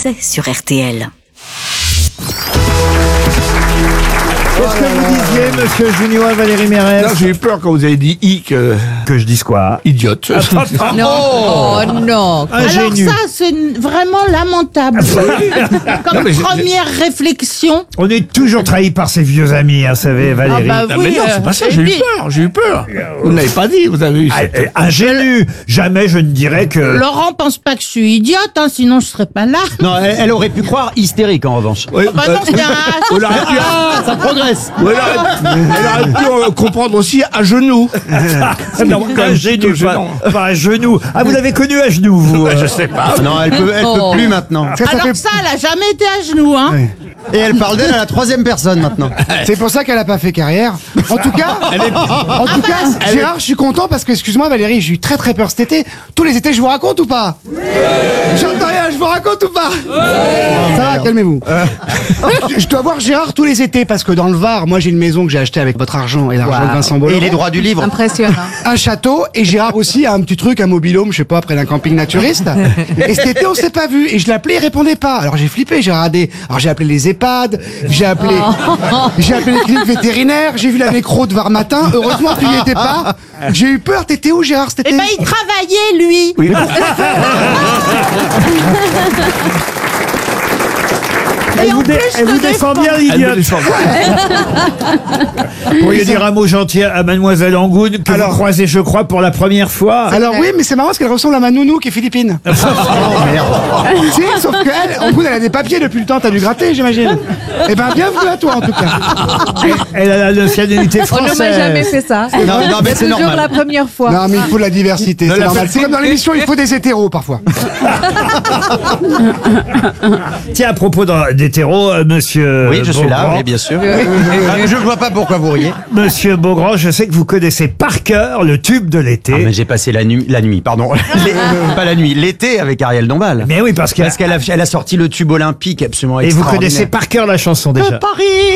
c'est sur RTL. Qu'est-ce que vous disiez, monsieur Junio, à Valérie Mérès? Non, j'ai eu peur quand vous avez dit Que je dise quoi? idiote. Non. Oh non. Ingénu. Alors ça, c'est vraiment lamentable. Comme Non, mais première réflexion. On est toujours trahi par ses vieux amis, hein, vous savez, Valérie. Ah bah Ah, mais non, c'est pas ça, j'ai eu peur. Vous ne l'avez pas dit, vous avez eu cette... Ingénu. Jamais je ne dirais que... Laurent pense pas que je suis idiote, hein, sinon je serais pas là. Non, elle aurait pu croire hystérique en revanche. Oui, Bah non, c'est un... on aurait pu... Ça progresse. elle aurait pu comprendre aussi à genoux. Non, ingénu, pas à genoux. Ah, vous l'avez connu à genoux, vous? Je sais pas. Non, elle peut plus maintenant. Alors ça, elle a jamais été à genoux, hein. Et elle parle d'elle à la troisième personne maintenant. C'est pour ça qu'elle a pas fait carrière. En tout cas, Gérard, je suis content parce que, excuse-moi Valérie, j'ai eu très très peur cet été. Tous les étés, je vous raconte ou pas? J'entends rien, je vous raconte ou pas? Ça va, calmez-vous. Je dois voir Gérard tous les étés parce que dans le Var, moi j'ai une maison que j'ai achetée avec votre argent et l'argent de Vincent Bolloré. Et les droits du livre. Impressionnant. Un château, et Gérard aussi a un petit truc, un mobil-home, je sais pas, près d'un camping naturiste. Et cet été, on s'est pas vu. Et je l'appelais, il répondait pas. Alors j'ai flippé, j'ai radé. Alors j'ai appelé les EHPAD, j'ai appelé les cliniques vétérinaires, j'ai vu la nécro de Var matin. Heureusement, tu n'y étais pas. J'ai eu peur. T'étais où, Gérard, cet été? Eh ben, il travaillait, lui. Oui. Et en plus, Elle vous défend bien, Elle me l'idiote. défend. Vous pourriez dire un mot gentil à Mademoiselle Angoune, que Alors- vous croisez, je crois, pour la première fois. Alors oui, mais c'est marrant parce qu'elle ressemble à ma nounou qui est philippine. Si, sauf qu'elle, en plus, elle a des papiers depuis le temps, t'as dû gratter, j'imagine. Eh ben, bienvenue à toi, en tout cas. Elle a la nationalité On ne française. m'a jamais fait ça. Non, mais c'est toujours normal. la première fois. Non, mais il faut de la diversité, c'est normal. C'est comme dans l'émission, il faut des hétéros, parfois. Tiens, à propos d'hétéro, monsieur Oui, je suis là, Beaugrand, oui, bien sûr. Je vois pas pourquoi vous riez. Monsieur Beaugrand, je sais que vous connaissez par cœur le tube de l'été. Ah, mais j'ai passé la nuit, pardon. Pas la nuit, l'été avec Ariel Dombal. Mais oui, parce qu'elle a sorti le tube olympique absolument Et vous extraordinaire. connaissez par cœur la chanson déjà. Paris